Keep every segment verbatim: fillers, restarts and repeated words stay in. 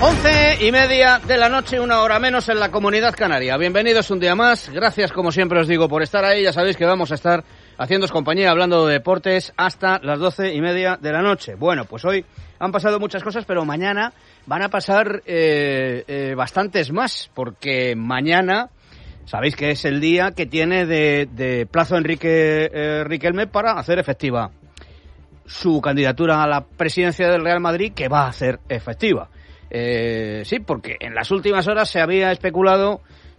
Once y media de la noche, una hora menos en la Comunidad Canaria. Bienvenidos un día más. Gracias, como siempre os digo, por estar ahí. Ya sabéis que vamos a estar haciéndoos compañía, hablando de deportes hasta las doce y media de la noche. Bueno, pues hoy han pasado muchas cosas, pero mañana van a pasar eh, eh, bastantes más, porque mañana sabéis que es el día que tiene de, de plazo Enrique eh, Riquelme para hacer efectiva su candidatura a la presidencia del Real Madrid, que va a hacer efectiva. Eh, sí, porque en las últimas horas se había especulado,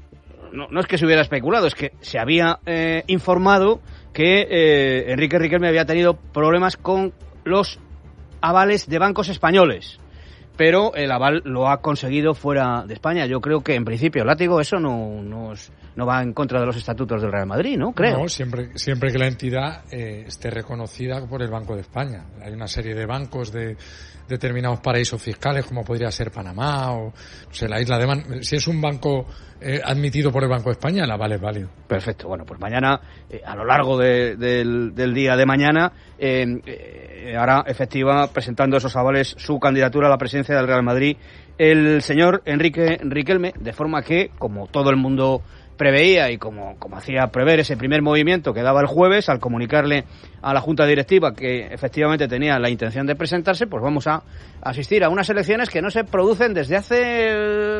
no, no es que se hubiera especulado, es que se había eh, informado que eh, Enrique Riquelme había tenido problemas con los avales de bancos españoles, pero el aval lo ha conseguido fuera de España. Yo creo que en principio, Látigo, eso no, no, es, no va en contra de los estatutos del Real Madrid, ¿no? Creo. No, siempre, siempre que la entidad eh, esté reconocida por el Banco de España. Hay una serie de bancos de determinados paraísos fiscales, como podría ser Panamá o, no sé, la isla de Man. Si es un banco eh, admitido por el Banco de España, el aval es válido. Perfecto. Bueno, pues mañana, eh, a lo largo de, del, del día de mañana, eh, eh, hará efectiva, presentando esos avales, su candidatura a la presidencia del Real Madrid, el señor Enrique Riquelme, de forma que, como todo el mundo preveía y como, como hacía prever ese primer movimiento que daba el jueves al comunicarle a la Junta Directiva que efectivamente tenía la intención de presentarse, pues vamos a asistir a unas elecciones que no se producen desde hace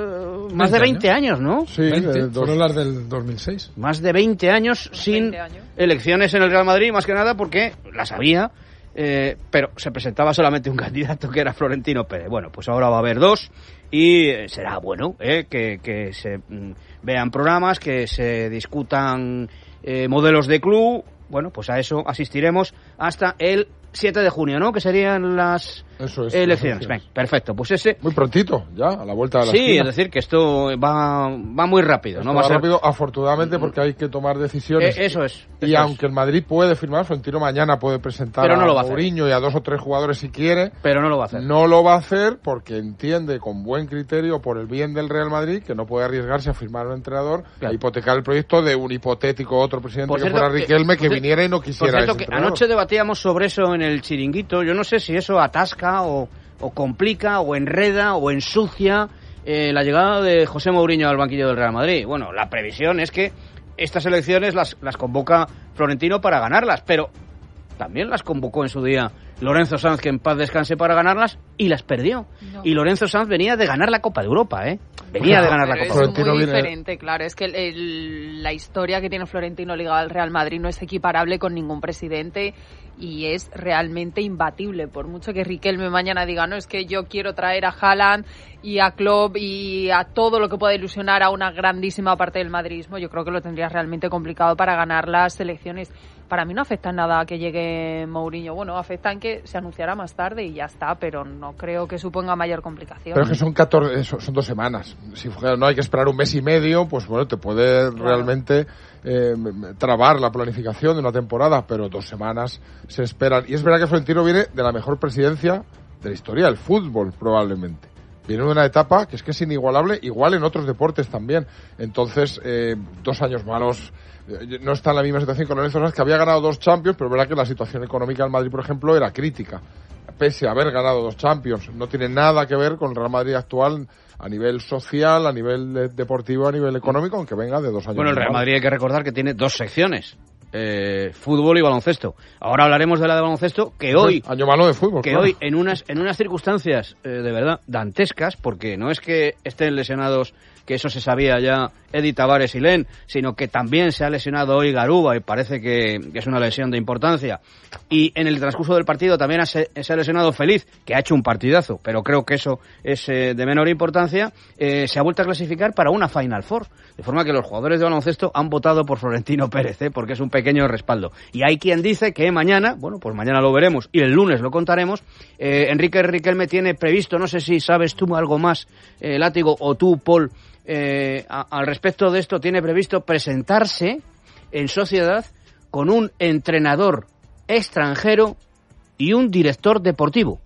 más de veinte años, ¿no? Sí, veinte, fueron las del dos mil seis. Más de veinte años sin años. Elecciones en el Real Madrid, más que nada porque las había, eh, pero se presentaba solamente un candidato, que era Florentino Pérez. Bueno, pues ahora va a haber dos y será bueno eh, que, que se mm, vean programas, que se discutan eh, modelos de club. Bueno, pues a eso asistiremos hasta el siete de junio, ¿no? Que serían las eso es, elecciones. Ven, perfecto, pues ese... Muy prontito, ya, a la vuelta de la sí, esquina. Es decir, que esto va, va muy rápido, esto ¿no? Va, va a ser rápido, afortunadamente, porque hay que tomar decisiones. Eh, eso es. Y eso aunque es. el Madrid puede firmar, Florentino mañana puede presentar pero no a lo va Mourinho a y a dos o tres jugadores si quiere. Pero no lo va a hacer. No lo va a hacer porque entiende con buen criterio, por el bien del Real Madrid, que no puede arriesgarse a firmar a un entrenador, claro, a hipotecar el proyecto de un hipotético otro presidente por que cierto, fuera Riquelme, que, que viniera y no quisiera por cierto, ese que anoche debatíamos sobre eso en el chiringuito. Yo no sé si eso atasca o, o complica o enreda o ensucia eh, la llegada de José Mourinho al banquillo del Real Madrid. Bueno, la previsión es que estas elecciones las, las convoca Florentino para ganarlas, pero también las convocó en su día Lorenzo Sanz, que en paz descanse, para ganarlas, y las perdió. No. Y Lorenzo Sanz venía de ganar la Copa de Europa, ¿eh? Venía no, de ganar la Copa de Europa. Es muy viene... diferente, claro. Es que el, el, la historia que tiene Florentino ligada al Real Madrid no es equiparable con ningún presidente y es realmente imbatible. Por mucho que Riquelme mañana diga, no, es que yo quiero traer a Haaland y a Klopp y a todo lo que pueda ilusionar a una grandísima parte del madridismo, yo creo que lo tendría realmente complicado para ganar las elecciones. Para mí no afecta en nada que llegue Mourinho. Bueno, afecta en que se anunciará más tarde y ya está, pero no creo que suponga mayor complicación. Pero es que son catorce, son dos semanas. Si no hay que esperar un mes y medio, pues bueno, te puede claro. realmente eh, trabar la planificación de una temporada, pero dos semanas se esperan. Y es verdad que Florentino viene de la mejor presidencia de la historia del fútbol, probablemente. Viene de una etapa que es que es inigualable, igual en otros deportes también. Entonces, eh, dos años malos. No está en la misma situación con Lorenzo Sanz, que había ganado dos Champions, pero es verdad que la situación económica del Madrid, por ejemplo, era crítica. Pese a haber ganado dos Champions, no tiene nada que ver con el Real Madrid actual a nivel social, a nivel de- deportivo, a nivel económico, aunque venga de dos años. Bueno, el Real Madrid hay que recordar que tiene dos secciones. Eh, fútbol y baloncesto. Ahora hablaremos de la de baloncesto, que hoy año malo de fútbol, que claro. hoy en unas en unas circunstancias eh, de verdad dantescas, porque no es que estén lesionados, que eso se sabía ya, Edi Tavares y Len, sino que también se ha lesionado hoy Garuba y parece que, que es una lesión de importancia. Y en el transcurso del partido también ha, se, se ha lesionado Feliz, que ha hecho un partidazo, pero creo que eso es eh, de menor importancia. Eh, se ha vuelto a clasificar para una Final Four, de forma que los jugadores de baloncesto han votado por Florentino Pérez, ¿eh? Porque es un pequeño respaldo. Y hay quien dice que mañana, bueno, pues mañana lo veremos y el lunes lo contaremos, eh, Enrique Riquelme tiene previsto, no sé si sabes tú algo más, eh, Látigo, o tú, Paul, eh, a, al respecto de esto, tiene previsto presentarse en sociedad con un entrenador extranjero y un director deportivo.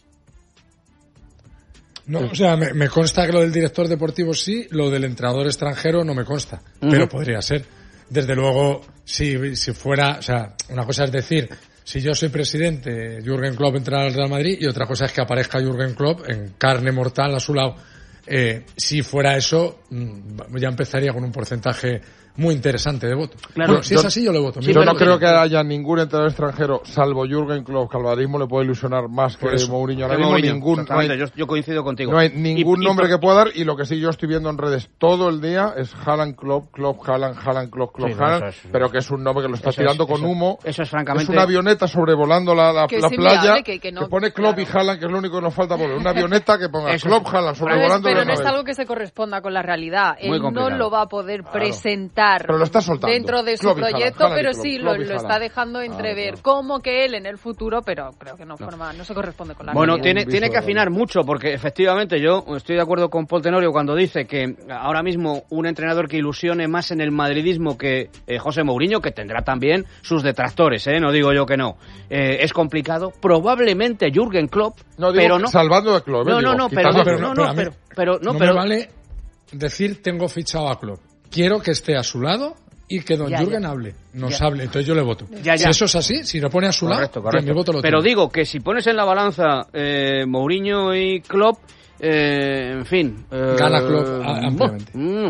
No, o sea, me, me consta que lo del director deportivo sí, lo del entrenador extranjero no me consta, uh-huh. pero podría ser. Desde luego, si, si fuera, o sea, una cosa es decir, si yo soy presidente, Jürgen Klopp entrará al Real Madrid, y otra cosa es que aparezca Jürgen Klopp en carne mortal a su lado. Eh, si fuera eso, ya empezaría con un porcentaje muy interesante de votos. Claro, bueno, si yo, es así, yo le voto. Sí, yo no creo que haya ningún entrenador extranjero, salvo Jürgen Klopp, que al madridismo le puede ilusionar más que Mourinho. Ahora mismo ningún, no hay, yo, yo coincido contigo. No hay ningún y, nombre y, que pueda dar, y lo que sí yo estoy viendo en redes todo el día es Haaland, Klopp, Klopp, Haaland, Haaland, Klopp, Klopp, sí, Haaland, no, es, pero que es un nombre que lo está tirando es, con eso, humo. Eso es francamente... Es una avioneta sobrevolando la, la, la playa, que, que, no, que pone Klopp claro. y Haaland, que es lo único que nos falta por ver. Una avioneta que ponga eso, Klopp, Haaland, sobrevolando pero, la pero no es algo que se corresponda con la realidad. Él no lo va a poder presentar. Pero lo está soltando. Dentro de su Klopp proyecto, Haaland, pero Haaland, sí Klopp, lo, lo está dejando entrever ah, claro. como que él en el futuro, pero creo que no, no. forma, no se corresponde con la bueno, realidad. Bueno, tiene, tiene que afinar mucho, porque efectivamente yo estoy de acuerdo con Paul Tenorio cuando dice que ahora mismo un entrenador que ilusione más en el madridismo que eh, José Mourinho, que tendrá también sus detractores, ¿eh? No digo yo que no. Eh, es complicado. Probablemente Jürgen Klopp, no, digo, pero no. Salvando a Klopp. No, digo, no, no, pero no, pero, no, no, pero, pero, no, no pero, me vale decir tengo fichado a Klopp. Quiero que esté a su lado y que don ya, Jürgen ya. hable, nos ya. hable, entonces yo le voto. Ya, si eso es así, si lo pone a su correcto, lado, correcto. Que mi voto lo Pero tiene. digo que si pones en la balanza eh, Mourinho y Klopp, eh, en fin... Eh, Gana Klopp ampliamente. Mm,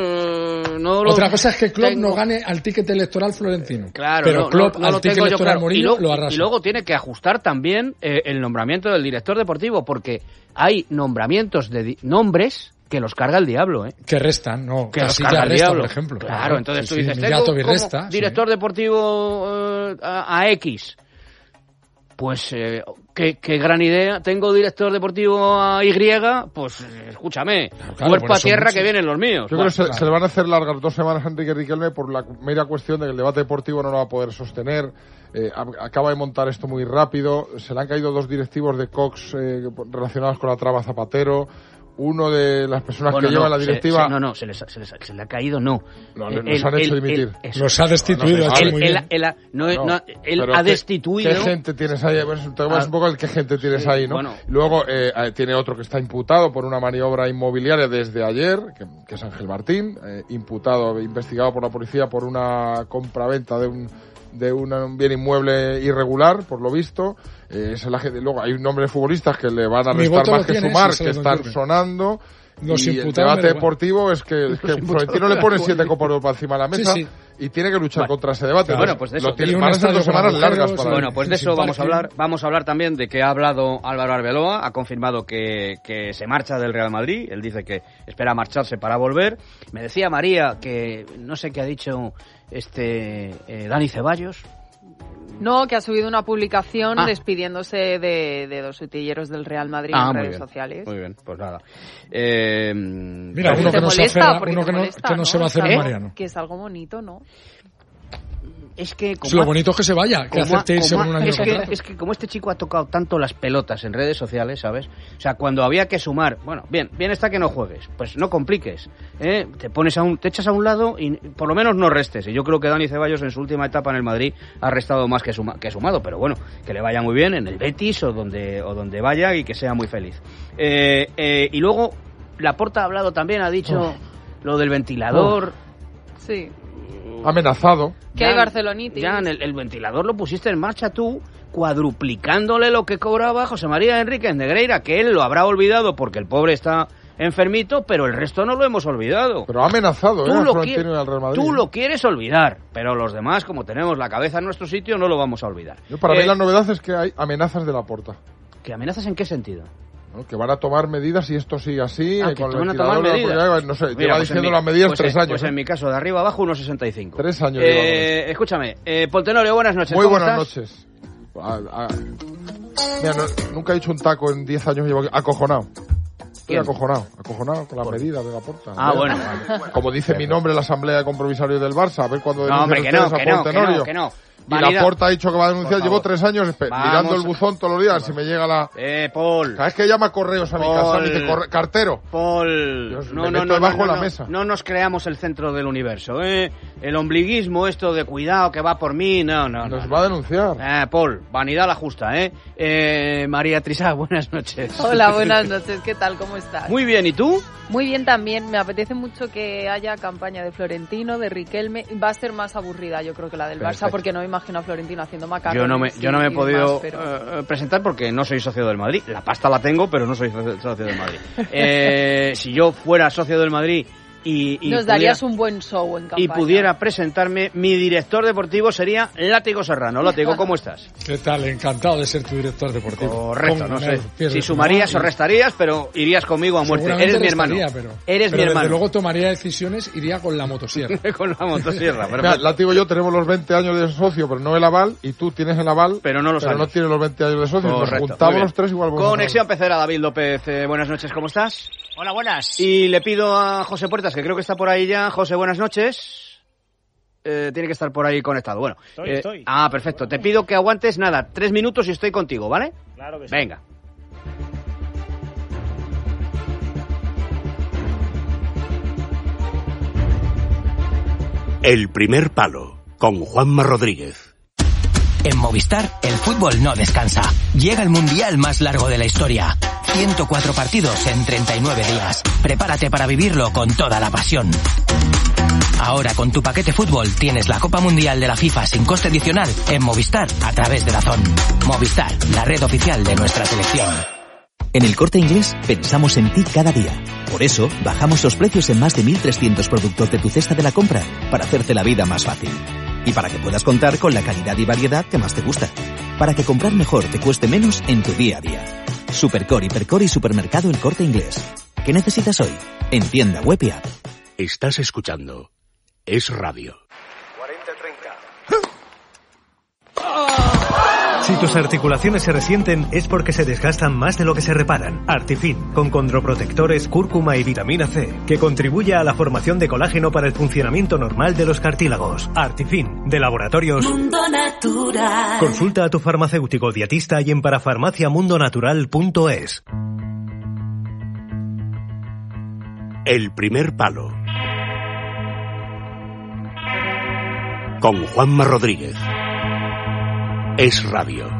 mm, no lo Otra cosa es que Klopp tengo... no gane al ticket electoral florentino. Claro, pero no, Klopp no, no al lo ticket tengo electoral yo, claro. Mourinho y luego, lo arrasa. Y luego tiene que ajustar también eh, el nombramiento del director deportivo, porque hay nombramientos de di- nombres... que los carga el diablo, ¿eh? Que restan, no. Que los carga el resta, diablo. Por ejemplo. Claro, claro. Entonces sí, tú dices, sí, tengo como resta, director sí. deportivo uh, a, a X. Pues, eh, qué, qué gran idea. Tengo director deportivo a Y, pues, escúchame, claro, claro, cuerpo a tierra muchos... que vienen los míos. Yo bueno, creo que claro. se, se le van a hacer largas dos semanas a Enrique Riquelme por la mera cuestión de que el debate deportivo no lo va a poder sostener. Eh, acaba de montar esto muy rápido. Se le han caído dos directivos de Cox eh, relacionados con la traba Zapatero. Uno de las personas bueno, que no, lleva la directiva... Se, se, no, no, se, les, se, les, se le ha caído, no. No, el, los han hecho el, dimitir. El, el, los ha destituido. No, no, él, él, él, no, no, él ha destituido... ¿Qué gente tienes ahí? Bueno, te ah, un poco el qué gente tienes sí, ahí, ¿no? Bueno. Luego eh, tiene otro que está imputado por una maniobra inmobiliaria desde ayer, que, que es Ángel Martín, eh, imputado, investigado por la policía por una compraventa de un... de un bien inmueble irregular, por lo visto. Eh, es la gente. Luego hay un nombre de futbolistas que le van a restar más que sumar, que están sonando. Los y el debate deportivo es que, es que Florentino le pone siete copas de Europa encima de la mesa sí, sí. y tiene que luchar bueno, contra ese debate. Claro, bueno, pues de eso. Lo tiene, van a ser dos semanas largas para Bueno, pues de eso vamos a hablar. Vamos a hablar también de que ha hablado Álvaro Arbeloa, ha confirmado que, que se marcha del Real Madrid. Él dice que espera marcharse para volver. Me decía María que no sé qué ha dicho este eh, Dani Ceballos. No, que ha subido una publicación ah. despidiéndose de, de dos utilleros del Real Madrid ah, en redes bien, sociales. Muy bien, pues nada. Eh, Mira, uno que no, se, aferra, uno que no, molesta, que no, ¿no? se va a hacer ¿Eh? Mariano. Que es algo bonito, ¿no? Es que como si lo bonito es que se vaya, que acepte irse por un año. Es que, es que como este chico ha tocado tanto las pelotas en redes sociales, ¿sabes? O sea, cuando había que sumar, bueno, bien, bien está que no juegues, pues no compliques, ¿eh? Te pones a un, te echas a un lado y por lo menos no restes. Y yo creo que Dani Ceballos en su última etapa en el Madrid ha restado más que, suma, que sumado, pero bueno, que le vaya muy bien en el Betis o donde o donde vaya y que sea muy feliz. Eh, eh, y luego Laporta ha hablado también, ha dicho oh. lo del ventilador. Oh. Sí. Amenazado. Que hay barcelonitis. Ya, el, el ventilador lo pusiste en marcha tú, cuadruplicándole lo que cobraba José María Enríquez Negreira, que él lo habrá olvidado porque el pobre está enfermito, pero el resto no lo hemos olvidado. Pero ha amenazado, tú ¿eh? Lo qui- al Real Madrid. Tú lo quieres olvidar, pero los demás, como tenemos la cabeza en nuestro sitio, no lo vamos a olvidar. Yo para eh, mí la novedad es que hay amenazas de Laporta. ¿Qué amenazas en qué sentido? ¿No? Que van a tomar medidas y esto sigue así. Ah, eh, que con van a tomar medidas. No sé, Mira, lleva pues diciendo mi, las medidas pues tres en, años. Pues ¿eh? en mi caso, de arriba abajo, uno sesenta y cinco. Tres años. Eh, escúchame, eh, Paul Tenorio, buenas noches. Muy ¿Cómo buenas estás? noches. A, a, mira, no, nunca he hecho un taco en diez años, llevo acojonado. Estoy acojonado, acojonado con las ¿Por? medidas de Laporta. Ah, bueno. Como dice mi nombre en la asamblea de compromisarios del Barça, a ver cuando no, hombre, que no, que no, que no, que no. Y Laporta ha dicho que va a denunciar, llevo tres años espe- mirando el buzón todos los días, si me llega la... Eh, Paul. Cada vez que llama correos a mi Paul. casa, me dice corre- cartero. Paul. Dios, no, me no, meto no, debajo no, de no, la mesa. No nos creamos el centro del universo, ¿eh? El ombliguismo, esto de cuidado, que va por mí, no, no, Nos no. va a denunciar. Eh, Paul, vanidad la justa, ¿eh? eh María Trisá, buenas noches. Hola, buenas noches, ¿qué tal? ¿Cómo estás? Muy bien, ¿y tú? Muy bien también, me apetece mucho que haya campaña de Florentino, de Riquelme, va a ser más aburrida yo creo que la del Perfecto. Barça, porque no me imagino a Florentino haciendo macarrones. Yo no me, yo no me he podido demás, pero... uh, presentar porque no soy socio del Madrid. La pasta la tengo, pero no soy socio del Madrid. eh, si yo fuera socio del Madrid y, y nos pudiera, darías un buen show en campaña. Y pudiera presentarme, mi director deportivo sería Látigo Serrano. Látigo, ¿cómo estás? ¿Qué tal? Encantado de ser tu director deportivo. Correcto, no sé si sumarías o restarías, pero irías conmigo a muerte. Eres mi hermano. Pero, Eres pero mi hermano. Desde luego tomaría decisiones, iría con la motosierra. Con la motosierra. Mira, Látigo y yo tenemos los veinte años de socio, pero no el aval, y tú tienes el aval, pero no los pero años. no tienes los veinte años de socio. Correcto, nos juntamos los tres igual. Conexión Pecera, David López. Eh, buenas noches, ¿cómo estás? Hola, buenas. Y le pido a José Puertas, que creo que está por ahí ya. José, buenas noches. Eh, tiene que estar por ahí conectado. Bueno, estoy, eh, estoy. Ah, perfecto. Te pido que aguantes, nada, tres minutos y estoy contigo, ¿vale? Claro que sí. Venga. El primer palo, con Juanma Rodríguez. En Movistar, el fútbol no descansa. Llega el mundial más largo de la historia. ciento cuatro partidos en treinta y nueve días. Prepárate para vivirlo con toda la pasión. Ahora con tu paquete fútbol tienes la Copa Mundial de la FIFA sin coste adicional en Movistar a través de DAZN. Movistar, la red oficial de nuestra selección. En El Corte Inglés pensamos en ti cada día. Por eso, bajamos los precios en más de mil trescientos productos de tu cesta de la compra para hacerte la vida más fácil. Y para que puedas contar con la calidad y variedad que más te gusta. Para que comprar mejor te cueste menos en tu día a día. Supercore, Hipercore y Supermercado El Corte Inglés. ¿Qué necesitas hoy? En tienda web y app. Estás escuchando Es Radio. cuarenta treinta. Si tus articulaciones se resienten es porque se desgastan más de lo que se reparan. Artifin, con condroprotectores, cúrcuma y vitamina C, que contribuye a la formación de colágeno para el funcionamiento normal de los cartílagos. Artifin, de Laboratorios Mundo Natural. Consulta a tu farmacéutico dietista y en parafarmaciamundonatural punto es. El primer palo, con Juanma Rodríguez. Es Radio.